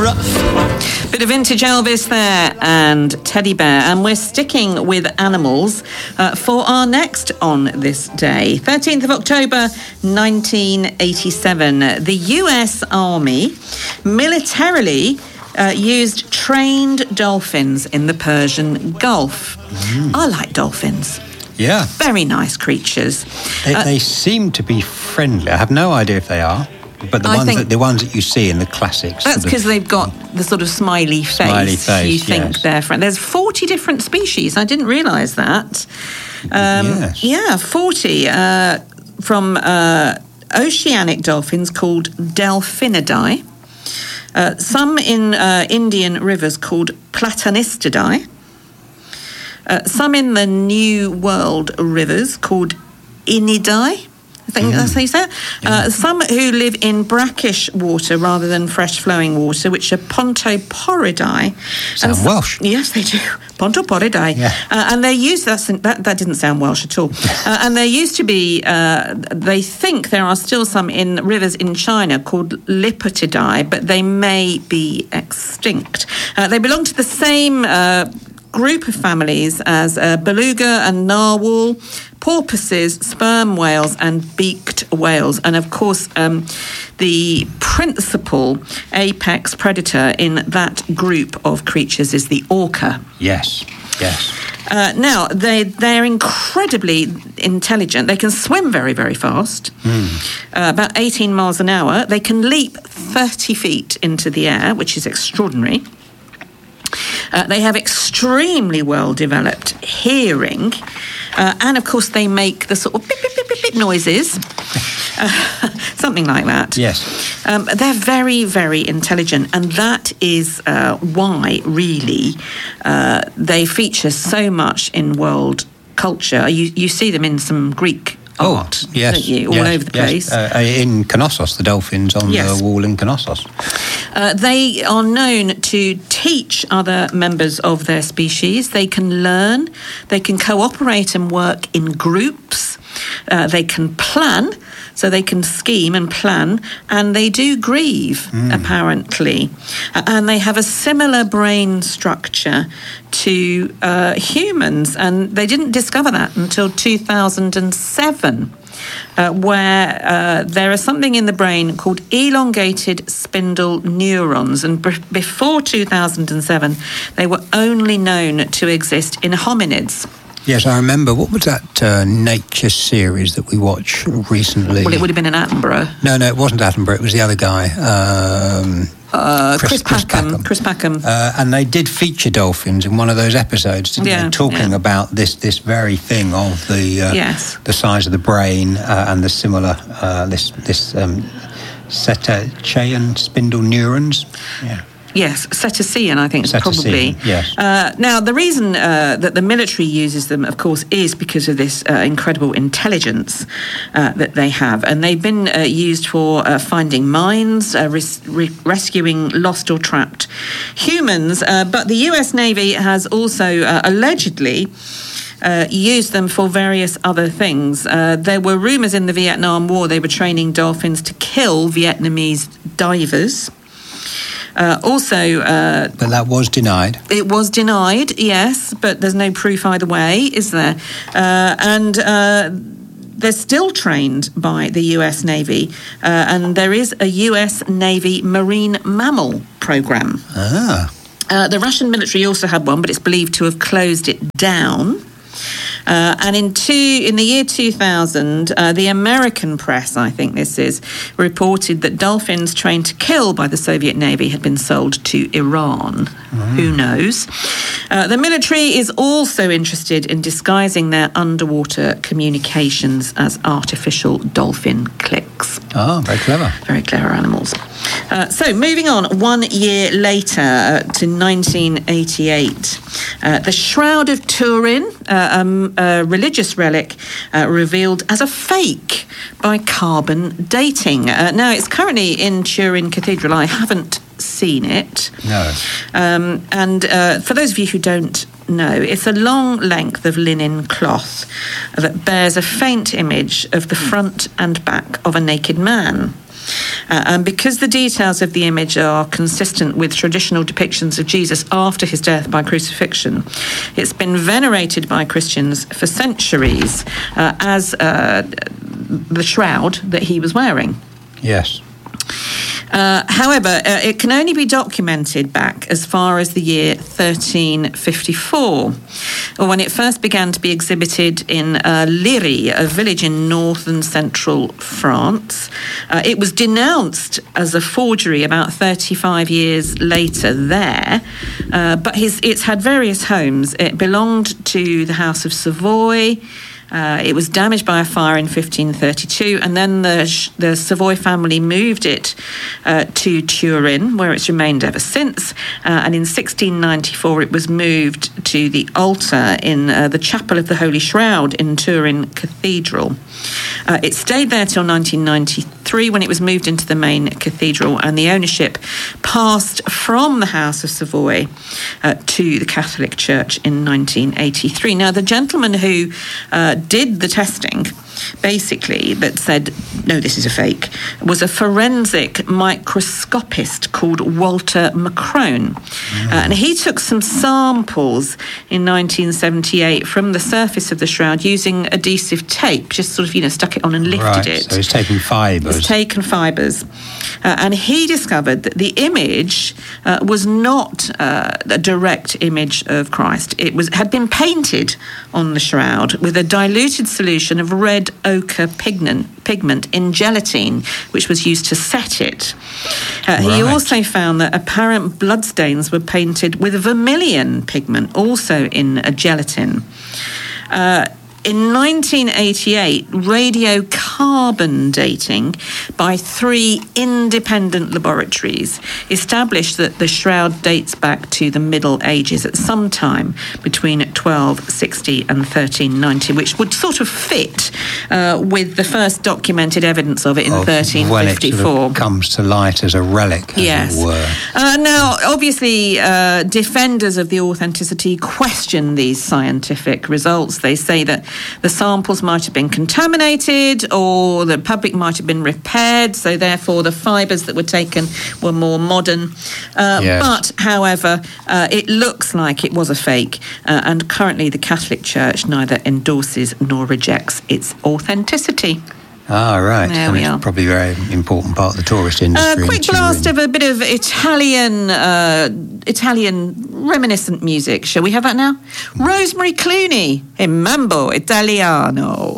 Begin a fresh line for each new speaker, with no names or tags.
Bit of vintage Elvis there and Teddy Bear. And we're sticking with animals for our next On This Day. 13th of October, 1987. The US Army militarily used trained dolphins in the Persian Gulf. I like dolphins.
Yeah.
Very nice creatures.
They seem to be friendly. I have no idea if they are. But the ones that you see in the classics.
That's because they've got the sort of smiley face. You think they're friendly. There's 40 different species. I didn't realise that.
Yes.
Yeah, 40 from oceanic dolphins called Delphinidae. Some in Indian rivers called Platanistidae. Some in the New World rivers called Inidae. I think that's how you say it. Yeah. Some who live in brackish water rather than fresh-flowing water, which are Pontoporidae.
Sound Welsh.
Yes, they do. Pontoporidae. Yeah. And they're used... That didn't sound Welsh at all. And there used to be... they think there are still some in rivers in China called Lipotidae, but they may be extinct. They belong to the same... group of families as beluga and narwhal, porpoises, sperm whales and beaked whales. And of course, the principal apex predator in that group of creatures is the orca.
Yes.
Now, they're incredibly intelligent. They can swim very, very fast, about 18 miles an hour. They can leap 30 feet into the air, which is extraordinary. They have extremely well-developed hearing, and of course they make the sort of beep, beep, beep, beep, beep noises, something like that.
Yes.
They're very, very intelligent, and that is why, really, they feature so much in world culture. You see them in some Greek art,
yes,
don't you? All over the place.
In Knossos, the dolphins on the wall in Knossos.
They are known to teach other members of their species. They can learn. They can cooperate and work in groups. They can plan, so they can scheme and plan, and they do grieve, apparently. And they have a similar brain structure to humans, and they didn't discover that until 2007. Where there is something in the brain called elongated spindle neurons. And before 2007, they were only known to exist in hominids.
Yes, I remember. What was that nature series that we watched recently?
Well, it would have been in Attenborough.
No, it wasn't Attenborough. It was the other guy.
Chris Packham.
And they did feature dolphins in one of those episodes, didn't they? Talking about this very thing of the size of the brain and the similar cetacean spindle neurons. Yeah.
Yes, cetacean, I think, probably.
Yes.
Now, the reason that the military uses them, of course, is because of this incredible intelligence that they have. And they've been used for finding mines, rescuing lost or trapped humans. But the US Navy has also allegedly used them for various other things. There were rumours in the Vietnam War they were training dolphins to kill Vietnamese divers. But
that was denied.
It was denied, yes, but there's no proof either way, is there? They're still trained by the US Navy, and there is a US Navy marine mammal program. The Russian military also had one, but it's believed to have closed it down. And in the year 2000, the American press, I think this is, reported that dolphins trained to kill by the Soviet Navy had been sold to Iran. Who knows? The military is also interested in disguising their underwater communications as artificial dolphin clicks.
Oh, very clever.
Very clever animals. So moving on, 1 year later to 1988, the Shroud of Turin, a religious relic revealed as a fake by carbon dating. Now, it's currently in Turin Cathedral. I haven't seen it.
No.
And for those of you who don't know, it's a long length of linen cloth that bears a faint image of the front and back of a naked man. And because the details of the image are consistent with traditional depictions of Jesus after his death by crucifixion, it's been venerated by Christians for centuries as the shroud that he was wearing.
Yes.
However, it can only be documented back as far as the year 1354, when it first began to be exhibited in Liry, a village in northern central France. It was denounced as a forgery about 35 years later there, but it's had various homes. It belonged to the House of Savoy. It was damaged by a fire in 1532, and then the Savoy family moved it to Turin, where it's remained ever since. And in 1694, it was moved to the altar in the Chapel of the Holy Shroud in Turin Cathedral. It stayed there till 1993, when it was moved into the main cathedral, and the ownership passed from the House of Savoy to the Catholic Church in 1983. Now, the gentleman who did the testing, basically, that said, no, this is a fake, was a forensic microscopist called Walter Macrone. And he took some samples in 1978 from the surface of the shroud using adhesive tape, just sort of, stuck it on and lifted it.
So he's taken fibres.
And he discovered that the image was not a direct image of Christ. It had been painted on the shroud with a diluted solution of red ochre pigment in gelatine, which was used to set it. He also found that apparent bloodstains were painted with vermilion pigment, also in a gelatin. In 1988, radiocarbon dating by 3 independent laboratories established that the shroud dates back to the Middle Ages at some time between 1260 and 1390, which would sort of fit with the first documented evidence of it in 1354.
When it sort of comes to light as a relic, as it were.
Now, obviously, defenders of the authenticity question these scientific results. They say that the samples might have been contaminated, or the public might have been repaired, so therefore the fibres that were taken were more modern. But, however, it looks like it was a fake, and currently the Catholic Church neither endorses nor rejects its authenticity.
Right.
There we are.
Probably a very important part of the tourist industry.
Quick blast of a bit of Italian reminiscent music. Shall we have that now? Rosemary Clooney in Mambo Italiano.